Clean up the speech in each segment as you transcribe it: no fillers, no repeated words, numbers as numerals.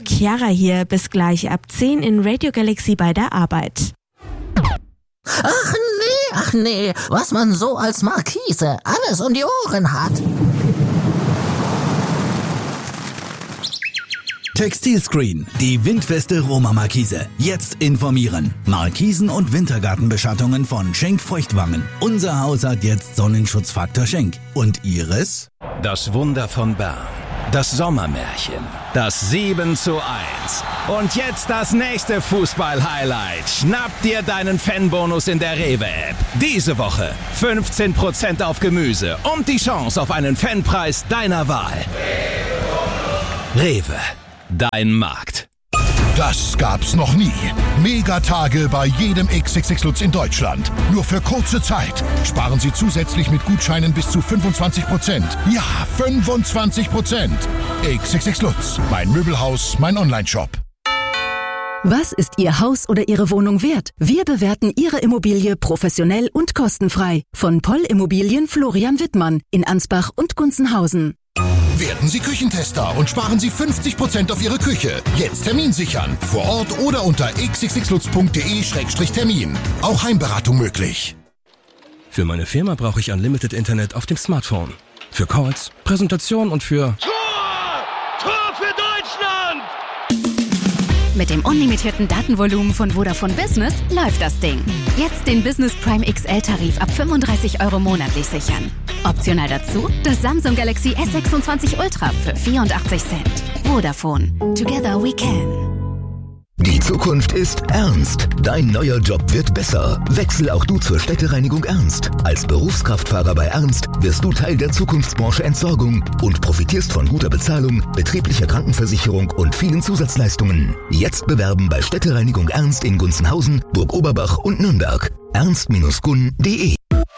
Chiara hier. Bis gleich ab 10 in Radio Galaxy bei der Arbeit. Ach nee, was man so als Markise alles um die Ohren hat. Textilscreen, die windfeste Roma-Markise. Jetzt informieren. Markisen und Wintergartenbeschattungen von Schenk Feuchtwangen. Unser Haus hat jetzt Sonnenschutzfaktor Schenk. Und Ihres? Das Wunder von Bern. Das Sommermärchen. Das 7:1. Und jetzt das nächste Fußball-Highlight. Schnapp dir deinen Fanbonus in der Rewe-App. Diese Woche 15% auf Gemüse und die Chance auf einen Fanpreis deiner Wahl. Rewe. Dein Markt. Das gab's noch nie. Megatage bei jedem XXX Lutz in Deutschland. Nur für kurze Zeit. Sparen Sie zusätzlich mit Gutscheinen bis zu 25%. Ja, 25%. XXX Lutz. Mein Möbelhaus, mein Onlineshop. Was ist Ihr Haus oder Ihre Wohnung wert? Wir bewerten Ihre Immobilie professionell und kostenfrei. Von Poll Immobilien Florian Wittmann in Ansbach und Gunzenhausen. Werden Sie Küchentester und sparen Sie 50% auf Ihre Küche. Jetzt Termin sichern. Vor Ort oder unter xxxlutz.de/termin. Auch Heimberatung möglich. Für meine Firma brauche ich Unlimited Internet auf dem Smartphone. Für Calls, Präsentation und für... Tor für Deutschland! Mit dem unlimitierten Datenvolumen von Vodafone Business läuft das Ding. Jetzt den Business Prime XL-Tarif ab 35 € monatlich sichern. Optional dazu das Samsung Galaxy S26 Ultra für 84 Cent. Vodafone. Together we can. Die Zukunft ist ernst. Dein neuer Job wird besser. Wechsel auch du zur Städtereinigung Ernst. Als Berufskraftfahrer bei Ernst wirst du Teil der Zukunftsbranche Entsorgung und profitierst von guter Bezahlung, betrieblicher Krankenversicherung und vielen Zusatzleistungen. Jetzt bewerben bei Städtereinigung Ernst in Gunzenhausen, Burg-Oberbach und Nürnberg. ernst-gun.de.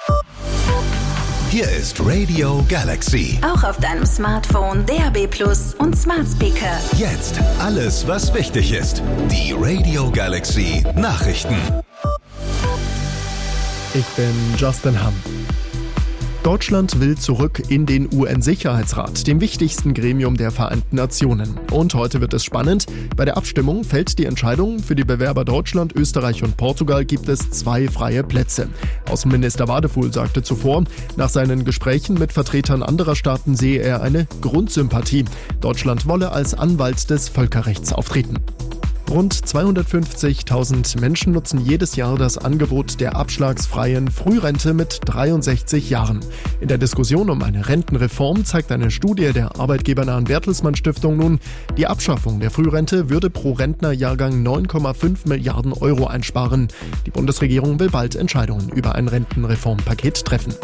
Hier ist Radio Galaxy. Auch auf deinem Smartphone, DAB+ und Smart Speaker. Jetzt alles, was wichtig ist. Die Radio Galaxy Nachrichten. Ich bin Justin Hamm. Deutschland will zurück in den UN-Sicherheitsrat, dem wichtigsten Gremium der Vereinten Nationen. Und heute wird es spannend. Bei der Abstimmung fällt die Entscheidung. Für die Bewerber Deutschland, Österreich und Portugal gibt es 2 freie Plätze. Außenminister Wadefuhl sagte zuvor, nach seinen Gesprächen mit Vertretern anderer Staaten sehe er eine Grundsympathie. Deutschland wolle als Anwalt des Völkerrechts auftreten. Rund 250.000 Menschen nutzen jedes Jahr das Angebot der abschlagsfreien Frührente mit 63 Jahren. In der Diskussion um eine Rentenreform zeigt eine Studie der arbeitgebernahen Bertelsmann Stiftung nun, die Abschaffung der Frührente würde pro Rentnerjahrgang 9,5 Milliarden € einsparen. Die Bundesregierung will bald Entscheidungen über ein Rentenreformpaket treffen.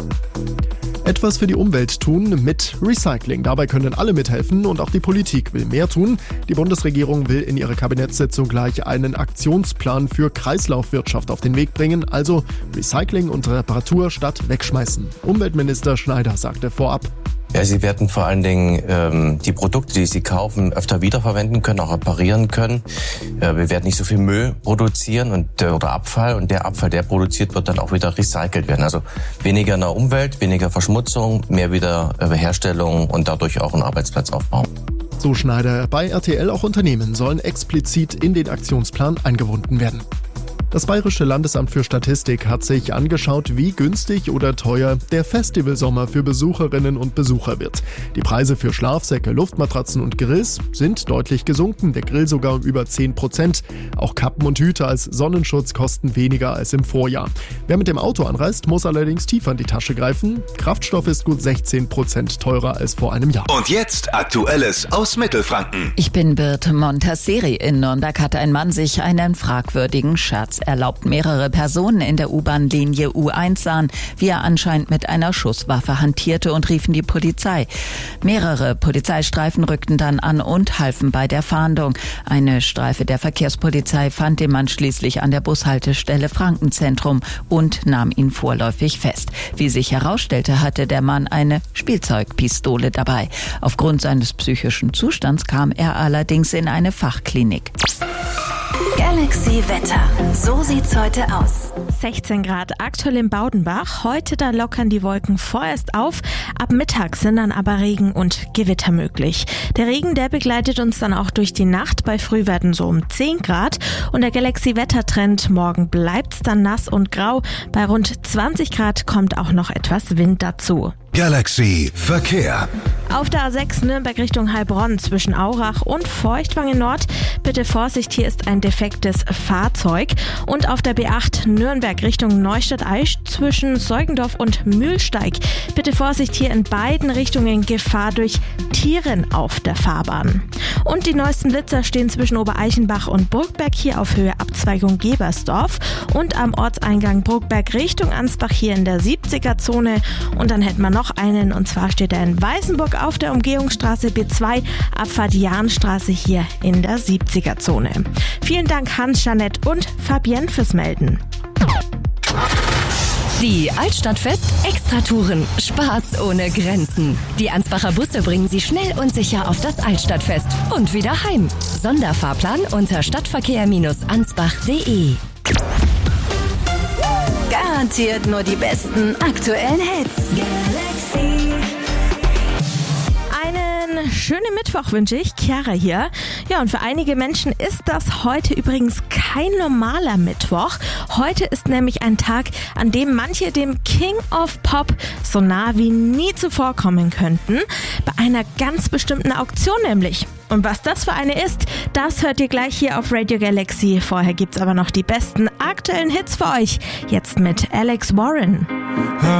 Etwas für die Umwelt tun mit Recycling. Dabei können alle mithelfen und auch die Politik will mehr tun. Die Bundesregierung will in ihrer Kabinettssitzung gleich einen Aktionsplan für Kreislaufwirtschaft auf den Weg bringen. Also Recycling und Reparatur statt wegschmeißen. Umweltminister Schneider sagte vorab: Ja, Sie werden vor allen Dingen die Produkte, die Sie kaufen, öfter wiederverwenden können, auch reparieren können. Wir werden nicht so viel Müll produzieren oder Abfall. Und der Abfall, der produziert wird, dann auch wieder recycelt werden. Also weniger in der Umwelt, weniger Verschmutzung, mehr Wiederherstellung und dadurch auch einen Arbeitsplatzaufbau. So Schneider. Bei RTL auch Unternehmen sollen explizit in den Aktionsplan eingebunden werden. Das Bayerische Landesamt für Statistik hat sich angeschaut, wie günstig oder teuer der Festivalsommer für Besucherinnen und Besucher wird. Die Preise für Schlafsäcke, Luftmatratzen und Grills sind deutlich gesunken, der Grill sogar um über 10%. Auch Kappen und Hüte als Sonnenschutz kosten weniger als im Vorjahr. Wer mit dem Auto anreist, muss allerdings tiefer in die Tasche greifen. Kraftstoff ist gut 16% teurer als vor einem Jahr. Und jetzt Aktuelles aus Mittelfranken. Ich bin Birte Montasseri. In Nürnberg hat ein Mann sich einen fragwürdigen Scherz erlaubt. Mehrere Personen in der U-Bahn-Linie U1 sahen, wie er anscheinend mit einer Schusswaffe hantierte und riefen die Polizei. Mehrere Polizeistreifen rückten dann an und halfen bei der Fahndung. Eine Streife der Verkehrspolizei fand den Mann schließlich an der Bushaltestelle Frankenzentrum und nahm ihn vorläufig fest. Wie sich herausstellte, hatte der Mann eine Spielzeugpistole dabei. Aufgrund seines psychischen Zustands kam er allerdings in eine Fachklinik. Galaxy Wetter. So sieht's heute aus. 16 Grad aktuell in Baudenbach. Heute da lockern die Wolken vorerst auf. Ab Mittag sind dann aber Regen und Gewitter möglich. Der Regen, der begleitet uns dann auch durch die Nacht. Bei Frühwerten so um 10 Grad. Und der Galaxy-Wettertrend, morgen bleibt's dann nass und grau. Bei rund 20 Grad kommt auch noch etwas Wind dazu. Galaxy Verkehr. Auf der A6 Nürnberg Richtung Heilbronn zwischen Aurach und Feuchtwangen Nord. Bitte Vorsicht, hier ist ein defektes Fahrzeug. Und auf der B8 Nürnberg Richtung Neustadt-Aisch zwischen Seugendorf und Mühlsteig. Bitte Vorsicht, hier in beiden Richtungen Gefahr durch Tieren auf der Fahrbahn. Und die neuesten Blitzer stehen zwischen Obereichenbach und Burgberg, hier auf Höhe Abzweigung Gebersdorf. Und am Ortseingang Burgberg Richtung Ansbach hier in der 70er-Zone. Und dann hätten wir noch einen, und zwar steht er in Weißenburg auf der Umgehungsstraße B2, Abfahrt Jahnstraße hier in der 70er-Zone. Vielen Dank Hans, Jeanette und Fabienne fürs Melden. Die Altstadtfest Extratouren. Spaß ohne Grenzen. Die Ansbacher Busse bringen Sie schnell und sicher auf das Altstadtfest und wieder heim. Sonderfahrplan unter stadtverkehr-ansbach.de. Garantiert nur die besten aktuellen Hits. Galaxy. Einen schönen Mittwoch wünsche ich, Chiara hier. Ja, und für einige Menschen ist das heute übrigens kein normaler Mittwoch. Heute ist nämlich ein Tag, an dem manche dem King of Pop so nah wie nie zuvor kommen könnten. Bei einer ganz bestimmten Auktion nämlich. Und was das für eine ist, das hört ihr gleich hier auf Radio Galaxy. Vorher gibt's aber noch die besten aktuellen Hits für euch. Jetzt mit Alex Warren.